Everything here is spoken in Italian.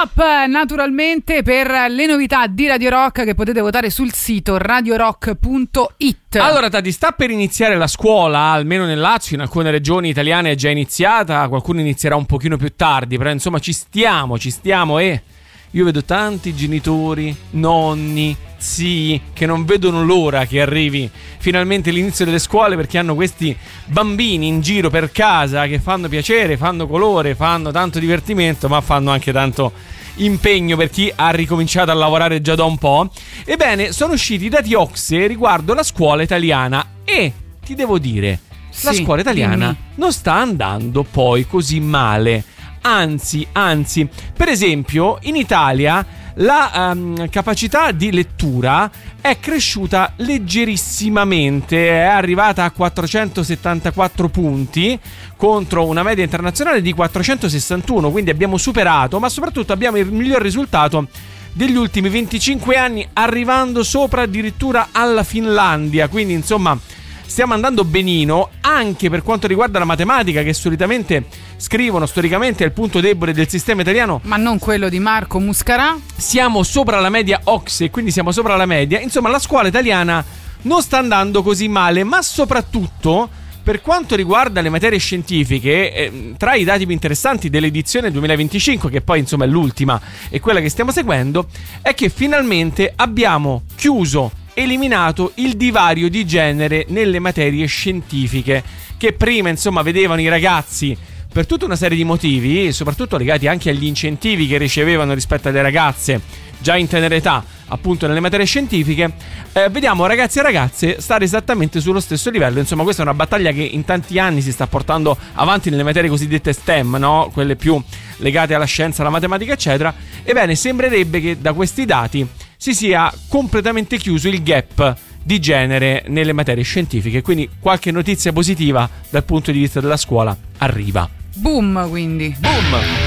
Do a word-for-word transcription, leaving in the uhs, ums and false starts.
up naturalmente per le novità di Radio Rock che potete votare sul sito radio rock punto it. Allora Tati, sta per iniziare la scuola, almeno nel Lazio, in alcune regioni italiane è già iniziata, qualcuno inizierà un pochino più tardi, però insomma ci stiamo, ci stiamo e io vedo tanti genitori, nonni, zii che non vedono l'ora che arrivi finalmente l'inizio delle scuole, perché hanno questi bambini in giro per casa che fanno piacere, fanno colore, fanno tanto divertimento, ma fanno anche tanto impegno per chi ha ricominciato a lavorare già da un po'. Ebbene, sono usciti i dati OCSE riguardo la scuola italiana e ti devo dire, sì, la scuola italiana dimmi. non sta andando poi così male. Anzi, anzi, per esempio in Italia la um, capacità di lettura è cresciuta leggerissimamente, è arrivata a quattrocentosettantaquattro punti contro una media internazionale di quattrocentosessantuno, quindi abbiamo superato, ma soprattutto abbiamo il miglior risultato degli ultimi venticinque anni, arrivando sopra addirittura alla Finlandia, quindi insomma stiamo andando benino anche per quanto riguarda la matematica, che solitamente scrivono storicamente è il punto debole del sistema italiano, ma non quello di Marco Muscarà. Siamo sopra la media OCSE, quindi siamo sopra la media. Insomma, la scuola italiana non sta andando così male, ma soprattutto per quanto riguarda le materie scientifiche, eh, tra i dati più interessanti dell'edizione duemilaventicinque, che poi insomma è l'ultima e quella che stiamo seguendo, è che finalmente abbiamo chiuso, eliminato il divario di genere nelle materie scientifiche, che prima insomma vedevano i ragazzi per tutta una serie di motivi, soprattutto legati anche agli incentivi che ricevevano rispetto alle ragazze già in tenera età, appunto nelle materie scientifiche, eh, vediamo ragazzi e ragazze stare esattamente sullo stesso livello. Insomma, questa è una battaglia che in tanti anni si sta portando avanti nelle materie cosiddette STEM, no? Quelle più legate alla scienza, alla matematica, eccetera. Ebbene, sembrerebbe che da questi dati si sia completamente chiuso il gap di genere nelle materie scientifiche, quindi qualche notizia positiva dal punto di vista della scuola arriva. Boom, quindi. Boom!